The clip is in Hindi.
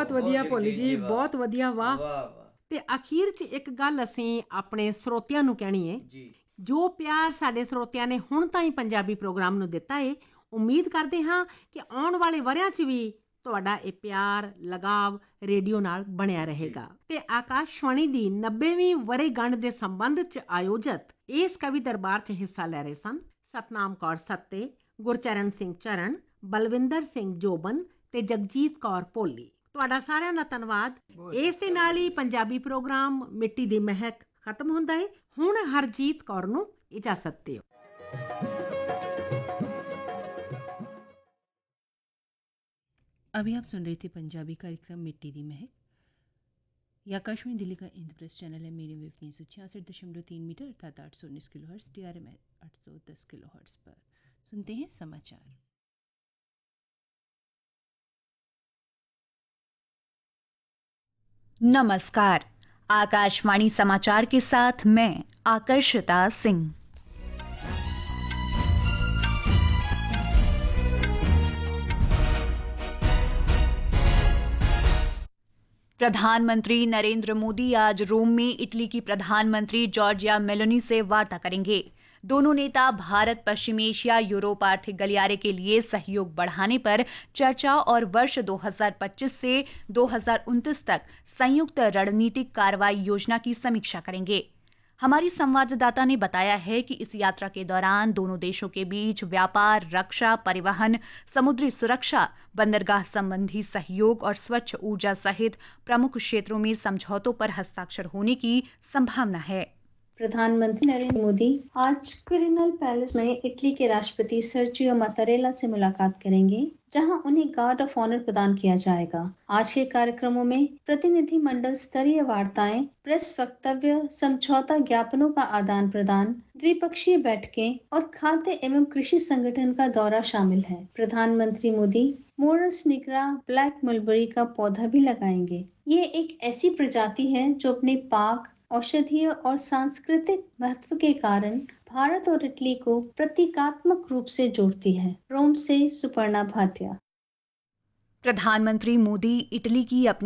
ਬਹੁਤ ਵਧੀਆ ਭੋਲੀ ਜੀ, ਬਹੁਤ ਵਧੀਆ। ਵਾਹ। ਵਾਹ ਵਾਹ ਤੇ ਅਖੀਰ 'ਚ ਇੱਕ ਗੱਲ ਅਸੀਂ ਆਪਣੇ ਸਰੋਤਿਆਂ ਨੂੰ ਕਹਿਣੀ ਹੈ, ਜੀ। ਜੋ ਪਿਆਰ ਸਾਡੇ ਸਰੋਤਿਆਂ ਨੇ ਹੁਣ ਤਾਈਂ ਪੰਜਾਬੀ ਪ੍ਰੋਗਰਾਮ ਨੂੰ ਦਿੱਤਾ ਹੈ, ਉਮੀਦ ਕਰਦੇ ਹਾਂ ਕਿ ਆਉਣ ਵਾਲੇ ਵਰਿਆਂ 'ਚ ਵੀ ਤੁਹਾਡਾ ਇਹ ਪਿਆਰ ਲਗਾਵ ਰੇਡੀਓ ਨਾਲ ਬਣਿਆ ਰਹੇਗਾ। ਤੇ ਆਕਾਸ਼ਵਾਣੀ ਦੀ 90ਵੀਂ ਵਰ੍ਹੇਗੰਢ ਦੇ ਸੰਬੰਧ 'ਚ ਆਯੋਜਿਤ ਇਸ ਕਵੀ ਦਰਬਾਰ 'ਚ ਹਿੱਸਾ ਲੈ ਰਹੇ ਸਨ ਸਤਨਾਮ ਕੌਰ ਸੱਤੇ, ਗੁਰਚਰਨ ਸਿੰਘ ਚਰਨ, ਬਲਵਿੰਦਰ ਸਿੰਘ ਜੋਬਨ ਤੇ ਜਗਜੀਤ ਕੌਰ ਭੋਲੀ। ਤੁਹਾਡਾ ਸਾਰਿਆਂ ਦਾ ਧੰਨਵਾਦ। ਇਸ ਦੇ ਨਾਲ ਹੀ ਪੰਜਾਬੀ ਪ੍ਰੋਗਰਾਮ ਮਿੱਟੀ ਦੀ ਮਹਿਕ ਖਤਮ ਹੁੰਦਾ ਹੈ। ਹੁਣ ਹਰਜੀਤ ਕੌਰ ਨੂੰ ਇਜਾਜ਼ਤ ਦਿਓ। अभी आप सुन रहे थे पंजाबी कार्यक्रम मिट्टी दी महक। यह आकाशवाणी दिल्ली का इंद्रप्रस्थ चैनल है। मीडियम वेव 366.3 मीटर अर्थात 819 kilo hertz, DRM 810 kilo hertz पर सुनते हैं समाचार। नमस्कार, आकाशवाणी समाचार के साथ मैं आकर्षिता सिंह। प्रधानमंत्री नरेंद्र मोदी आज रोम में इटली की प्रधानमंत्री जॉर्जिया मेलोनी से वार्ता करेंगे। दोनों नेता भारत, पश्चिम एशिया, यूरोप आर्थिक गलियारे के लिए सहयोग बढ़ाने पर चर्चा और वर्ष 2025 से 2029 तक संयुक्त रणनीतिक कार्रवाई योजना की समीक्षा करेंगे। हमारी संवाददाता ने बताया है कि इस यात्रा के दौरान दोनों देशों के बीच व्यापार, रक्षा, परिवहन, समुद्री सुरक्षा, बंदरगाह संबंधी सहयोग और स्वच्छ ऊर्जा सहित प्रमुख क्षेत्रों में समझौतों पर हस्ताक्षर होने की संभावना है। प्रधानमंत्री नरेंद्र मोदी आज क्विरिनल पैलेस में इटली के राष्ट्रपति सर्जियो मात्तारेला से मुलाकात करेंगे, जहां उन्हें गार्ड ऑफ ऑनर प्रदान किया जाएगा। आज के कार्यक्रमों में प्रतिनिधि मंडल स्तरीय वार्ताएं, प्रेस वक्तव्य, समझौता ज्ञापनों का आदान प्रदान, द्विपक्षीय बैठकें और खाद्य एवं कृषि संगठन का दौरा शामिल है। प्रधानमंत्री Modi Morris nigra black mulberry का पौधा भी लगाएंगे। ये एक ऐसी प्रजाति है जो अपने पाक, औषधीय और सांस्कृतिक महत्व के कारण भारत और इटली को प्रतीकात्मक रूप से जोड़ती है। रोम से सुपर्णा भाटिया। प्रधानमंत्री मोदी इटली की अपनी